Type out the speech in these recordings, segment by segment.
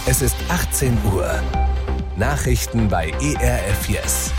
Es ist 18 Uhr. Nachrichten bei ERF Yes.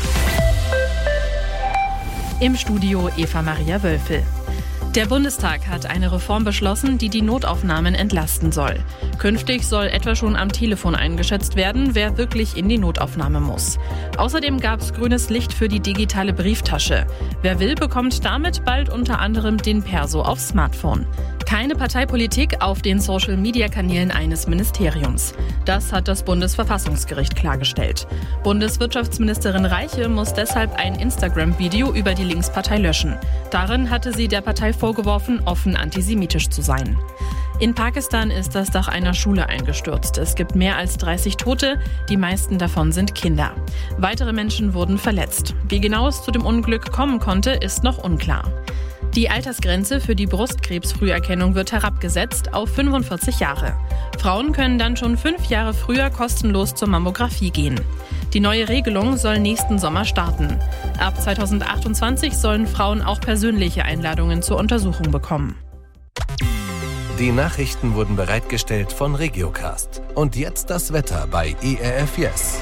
Im Studio Eva Maria Wölfel. Der Bundestag hat eine Reform beschlossen, die die Notaufnahmen entlasten soll. Künftig soll etwa schon am Telefon eingeschätzt werden, wer wirklich in die Notaufnahme muss. Außerdem gab es grünes Licht für die digitale Brieftasche. Wer will, bekommt damit bald unter anderem den Perso aufs Smartphone. Keine Parteipolitik auf den Social-Media-Kanälen eines Ministeriums. Das hat das Bundesverfassungsgericht klargestellt. Bundeswirtschaftsministerin Reiche muss deshalb ein Instagram-Video über die Linkspartei löschen. Darin hatte sie der Partei vorgeworfen, offen antisemitisch zu sein. In Pakistan ist das Dach einer Schule eingestürzt. Es gibt mehr als 30 Tote, die meisten davon sind Kinder. Weitere Menschen wurden verletzt. Wie genau es zu dem Unglück kommen konnte, ist noch unklar. Die Altersgrenze für die Brustkrebsfrüherkennung wird herabgesetzt auf 45 Jahre. Frauen können dann schon 5 Jahre früher kostenlos zur Mammographie gehen. Die neue Regelung soll nächsten Sommer starten. Ab 2028 sollen Frauen auch persönliche Einladungen zur Untersuchung bekommen. Die Nachrichten wurden bereitgestellt von Regiocast. Und jetzt das Wetter bei ERF Yes.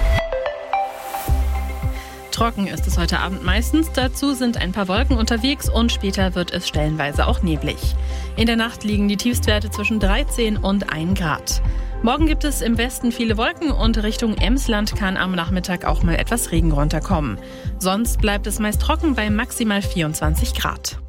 Trocken ist es heute Abend meistens, dazu sind ein paar Wolken unterwegs und später wird es stellenweise auch neblig. In der Nacht liegen die Tiefstwerte zwischen 13 und 1 Grad. Morgen gibt es im Westen viele Wolken und Richtung Emsland kann am Nachmittag auch mal etwas Regen runterkommen. Sonst bleibt es meist trocken bei maximal 24 Grad.